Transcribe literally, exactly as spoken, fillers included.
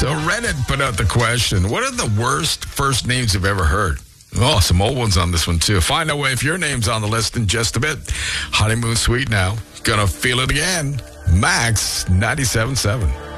So Reddit put out the question, what are the worst first names you've ever heard? Oh, some old ones on this one, too. Find out if your name's on the list in just a bit. Honeymoon Suite now. Gonna feel it again. Max ninety-seven point seven.